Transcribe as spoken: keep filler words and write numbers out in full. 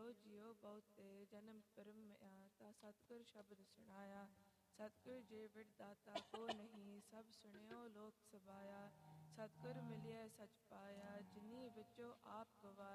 ਜਿਉ ਬਹੁਤੇ ਜਨਮ ਕਰਮ ਮਿਆ ਤਾ ਸਤਿਗੁਰ ਸ਼ਬਦ ਸੁਣਾਇਆ। ਸਤਿਗੁਰ ਜੇ ਵਿੜ ਦਾਤਾ ਕੋ ਨਹੀਂ ਸਭ ਸੁਣਿਓ ਲੋਕ ਸਬਾਇਆ। ਸਤਿਗੁਰ ਮਿਲਿਆ ਸਚ ਪਾਇਆ ਜਿਨੀ ਵਿੱਚੋਂ ਆਪ ਗਵਾਇਆ।